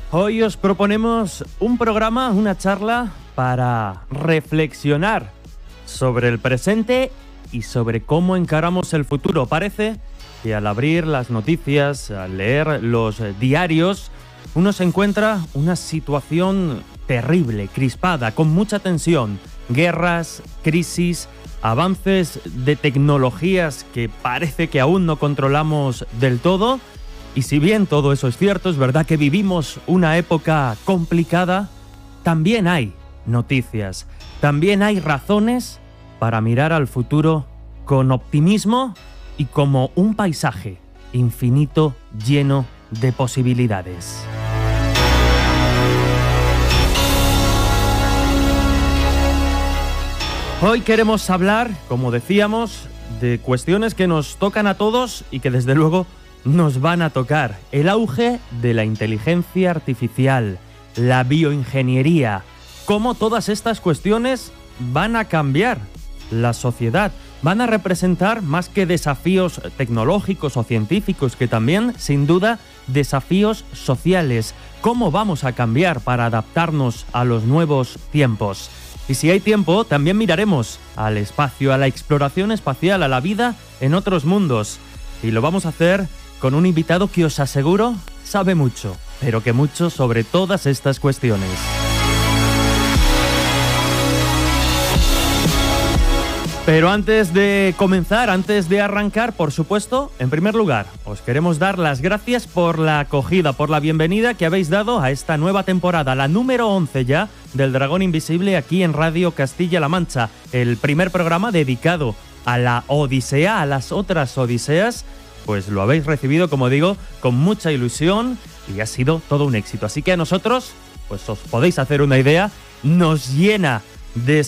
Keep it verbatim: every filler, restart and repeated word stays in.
Hoy os proponemos un programa, una charla para reflexionar sobre el presente y sobre cómo encaramos el futuro. Parece que al abrir las noticias, al leer los diarios, uno se encuentra una situación terrible, crispada, con mucha tensión. Guerras, crisis, avances de tecnologías que parece que aún no controlamos del todo. Y si bien todo eso es cierto, es verdad que vivimos una época complicada, también hay noticias, también hay razones para mirar al futuro con optimismo y como un paisaje infinito lleno de posibilidades. Hoy queremos hablar, como decíamos, de cuestiones que nos tocan a todos y que desde luego nos van a tocar. El auge de la inteligencia artificial, la bioingeniería, cómo todas estas cuestiones van a cambiar la sociedad, van a representar más que desafíos tecnológicos o científicos, que también, sin duda, desafíos sociales. ¿Cómo vamos a cambiar para adaptarnos a los nuevos tiempos? Y si hay tiempo, también miraremos al espacio, a la exploración espacial, a la vida en otros mundos. Y lo vamos a hacer con un invitado que os aseguro sabe mucho, pero que mucho sobre todas estas cuestiones. Pero antes de comenzar, antes de arrancar, por supuesto, en primer lugar, os queremos dar las gracias por la acogida, por la bienvenida que habéis dado a esta nueva temporada, la número once ya del Dragón Invisible aquí en Radio Castilla-La Mancha, el primer programa dedicado a la Odisea, a las otras Odiseas. Pues lo habéis recibido, como digo, con mucha ilusión y ha sido todo un éxito. Así que a nosotros, pues os podéis hacer una idea, nos llena de